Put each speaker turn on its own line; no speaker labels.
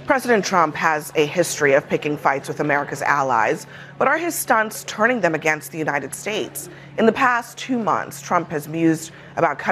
President Trump has a history of picking fights with America's allies, but are his stunts turning them against the United States? In the past 2 months, Trump has mused about cutting